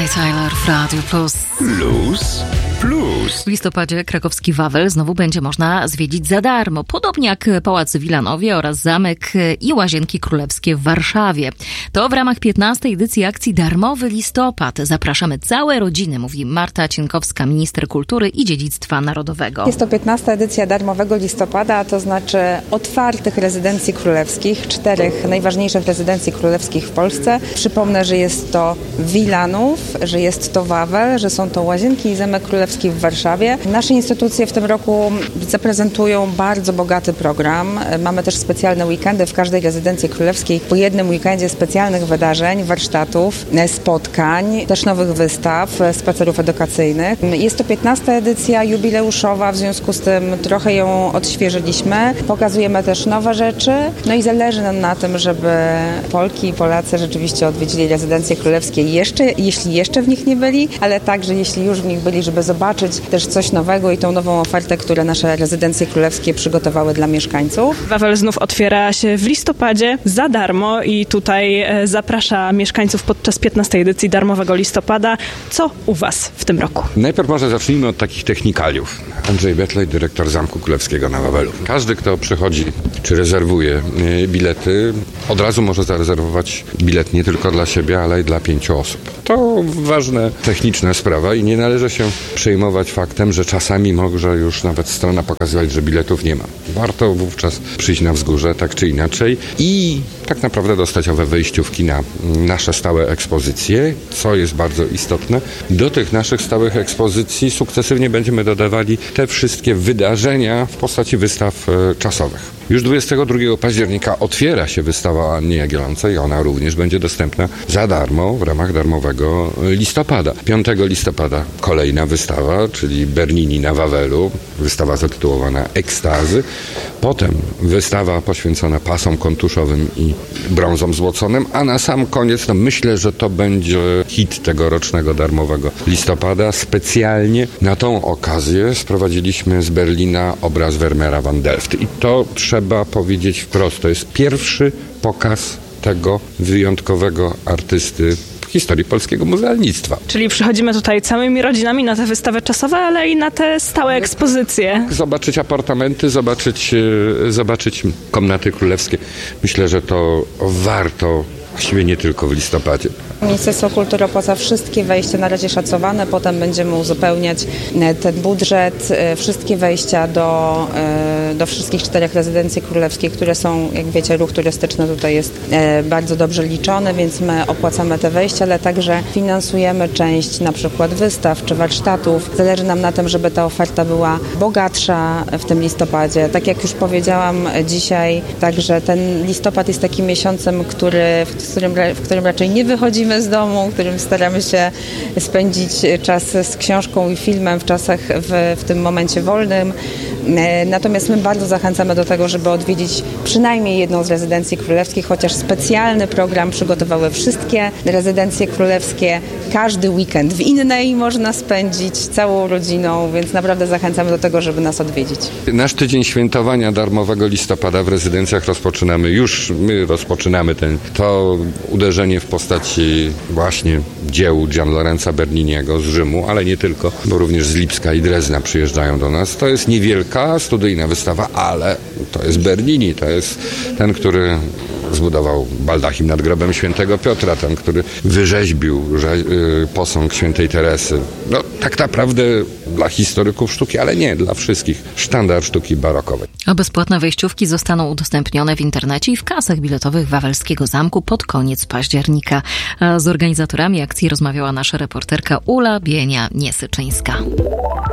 Tyler w Radio Plus. Plus. W listopadzie krakowski Wawel znowu będzie można zwiedzić za darmo, podobnie jak Pałac w Wilanowie oraz Zamek i Łazienki Królewskie w Warszawie. To w ramach 15. edycji akcji Darmowy Listopad. Zapraszamy całe rodziny, mówi Marta Cienkowska, minister kultury i dziedzictwa narodowego. Jest to 15. edycja Darmowego Listopada, to znaczy otwartych rezydencji królewskich, 4 najważniejszych rezydencji królewskich w Polsce. Przypomnę, że jest to Wilanów, że jest to Wawel, że są to Łazienki i Zamek Królewski w Warszawie. Nasze instytucje w tym roku zaprezentują bardzo bogaty program. Mamy też specjalne weekendy w każdej rezydencji królewskiej. Po jednym weekendzie specjalnych wydarzeń, warsztatów, spotkań, też nowych wystaw, spacerów edukacyjnych. Jest to 15. edycja jubileuszowa, w związku z tym trochę ją odświeżyliśmy. Pokazujemy też nowe rzeczy. No i zależy nam na tym, żeby Polki i Polacy rzeczywiście odwiedzili rezydencje królewskie jeśli jeszcze w nich nie byli, ale także jeśli już w nich byli, żeby zobaczyć też coś nowego i tą nową ofertę, które nasze rezydencje królewskie przygotowały dla mieszkańców. Wawel znów otwiera się w listopadzie za darmo i tutaj zaprasza mieszkańców podczas 15. edycji Darmowego Listopada. Co u Was w tym roku? Najpierw może zacznijmy od takich technikaliów. Andrzej Betlej, dyrektor Zamku Królewskiego na Wawelu. Każdy, kto przychodzi czy rezerwuje bilety, od razu może zarezerwować bilet nie tylko dla siebie, ale i dla 5 osób. To ważna techniczna sprawa i nie należy się przejmować faktem, że czasami może już nawet strona pokazywać, że biletów nie ma. Warto wówczas przyjść na wzgórze, tak czy inaczej, i tak naprawdę dostać owe wejściówki na nasze stałe ekspozycje, co jest bardzo istotne. Do tych naszych stałych ekspozycji sukcesywnie będziemy dodawali te wszystkie wydarzenia w postaci wystaw czasowych. Już 22 października otwiera się wystawa Anny Jagielloncej i ona również będzie dostępna za darmo w ramach Darmowego Listopada. 5 listopada kolejna wystawa, czyli Bernini na Wawelu, wystawa zatytułowana Ekstazy. Potem wystawa poświęcona pasom kontuszowym i brązom złoconym, a na sam koniec myślę, że to będzie hit tegorocznego Darmowego Listopada. Specjalnie na tą okazję sprowadziliśmy z Berlina obraz Vermeera van Delft. I to trzeba powiedzieć wprost, to jest pierwszy pokaz tego wyjątkowego artysty w historii polskiego muzealnictwa. Czyli przychodzimy tutaj całymi rodzinami na te wystawy czasowe, ale i na te stałe ekspozycje. Zobaczyć apartamenty, zobaczyć komnaty królewskie. Myślę, że to warto, właściwie nie tylko w listopadzie. Ministerstwo Kultury opłaca wszystkie wejścia, na razie szacowane, potem będziemy uzupełniać ten budżet, wszystkie wejścia do wszystkich 4 rezydencji królewskich, które są, jak wiecie, ruch turystyczny tutaj jest bardzo dobrze liczony, więc my opłacamy te wejścia, ale także finansujemy część na przykład wystaw czy warsztatów. Zależy nam na tym, żeby ta oferta była bogatsza w tym listopadzie. Tak jak już powiedziałam dzisiaj, także ten listopad jest takim miesiącem, w którym raczej nie wychodzimy z domu, w którym staramy się spędzić czas z książką i filmem w tym momencie wolnym. Natomiast my bardzo zachęcamy do tego, żeby odwiedzić przynajmniej jedną z rezydencji królewskich, chociaż specjalny program przygotowały wszystkie rezydencje królewskie. Każdy weekend w innej można spędzić całą rodziną, więc naprawdę zachęcamy do tego, żeby nas odwiedzić. Nasz tydzień świętowania Darmowego Listopada w rezydencjach rozpoczynamy to uderzenie w postaci właśnie dzieł Gian Lorenza Berniniego z Rzymu, ale nie tylko, bo również z Lipska i Drezna przyjeżdżają do nas. To jest niewielka studyjna wystawa, ale to jest Bernini, to jest ten, który zbudował baldachim nad grobem świętego Piotra, ten, który wyrzeźbił posąg świętej Teresy. No tak naprawdę dla historyków sztuki, ale nie dla wszystkich. Sztandar sztuki barokowej. A bezpłatne wejściówki zostaną udostępnione w internecie i w kasach biletowych Wawelskiego Zamku pod koniec października. A z organizatorami akcji rozmawiała nasza reporterka Ula Bienia-Niesyczyńska.